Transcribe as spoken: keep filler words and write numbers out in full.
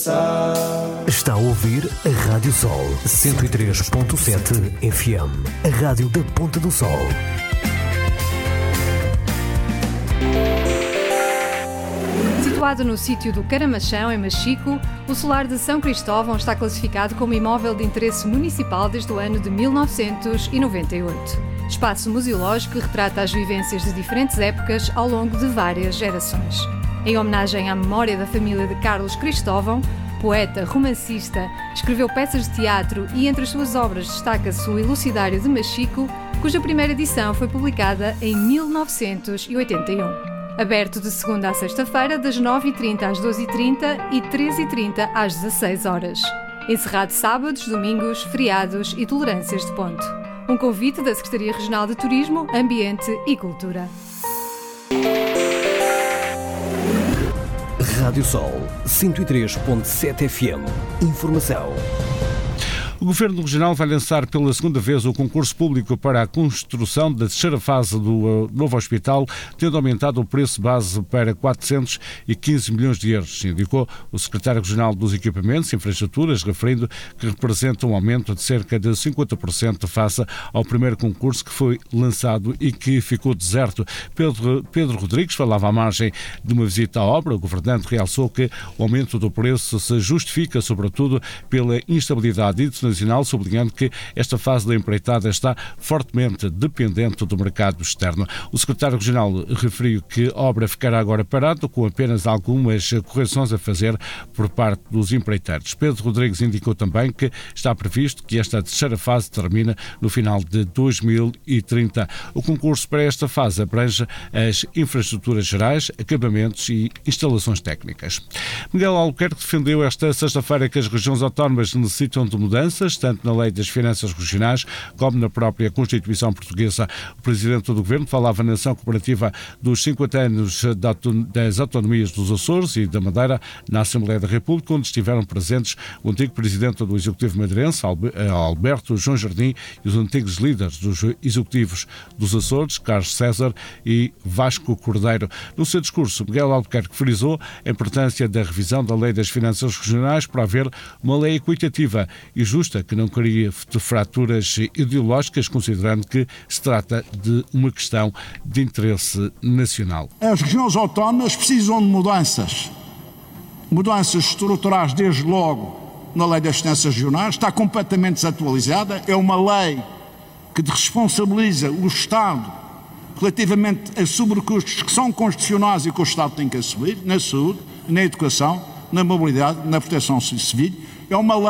Está a ouvir a Rádio Sol cento e três ponto sete F M, a rádio da Ponta do Sol. Situado no sítio do Caramachão, em Machico, o solar de São Cristóvão está classificado como imóvel de interesse municipal desde o ano de mil novecentos e noventa e oito. Espaço museológico que retrata as vivências de diferentes épocas ao longo de várias gerações. Em homenagem à memória da família de Carlos Cristóvão, poeta, romancista, escreveu peças de teatro e entre as suas obras destaca-se o Elucidário de Machico, cuja primeira edição foi publicada em mil novecentos e oitenta e um. Aberto de segunda a sexta-feira, das nove e trinta às doze e trinta e treze e trinta às dezasseis horas. Encerrado sábados, domingos, feriados e tolerâncias de ponto. Um convite da Secretaria Regional de Turismo, Ambiente e Cultura. Rádio Sol cento e três ponto sete F M. Informação. O Governo Regional vai lançar pela segunda vez o concurso público para a construção da terceira fase do novo hospital, tendo aumentado o preço base para quatrocentos e quinze milhões de euros, indicou o Secretário Regional dos Equipamentos e Infraestruturas, referindo que representa um aumento de cerca de cinquenta por cento face ao primeiro concurso que foi lançado e que ficou deserto. Pedro, Pedro Rodrigues falava à margem de uma visita à obra. O governante realçou que o aumento do preço se justifica, sobretudo, pela instabilidade internacional, sublinhando que esta fase da empreitada está fortemente dependente do mercado externo. O secretário regional referiu que a obra ficará agora parada, com apenas algumas correções a fazer por parte dos empreiteiros. Pedro Rodrigues indicou também que está previsto que esta terceira fase termine no final de dois mil e trinta. O concurso para esta fase abrange as infraestruturas gerais, acabamentos e instalações técnicas. Miguel Albuquerque defendeu esta sexta-feira que as regiões autónomas necessitam de mudanças, tanto na Lei das Finanças Regionais como na própria Constituição Portuguesa. O Presidente do Governo falava na ação comemorativa dos cinquenta anos das autonomias dos Açores e da Madeira na Assembleia da República, onde estiveram presentes o antigo Presidente do Executivo madeirense, Alberto João Jardim, e os antigos líderes dos Executivos dos Açores, Carlos César e Vasco Cordeiro. No seu discurso, Miguel Albuquerque frisou a importância da revisão da Lei das Finanças Regionais para haver uma lei equitativa e justa, que não cria fraturas ideológicas, considerando que se trata de uma questão de interesse nacional. As regiões autónomas precisam de mudanças. Mudanças estruturais, desde logo, na Lei das Finanças Regionais. Está completamente desatualizada. É uma lei que responsabiliza o Estado relativamente a sobrecustos que são constitucionais e que o Estado tem que assumir, na saúde, na educação, na mobilidade, na proteção civil. É uma lei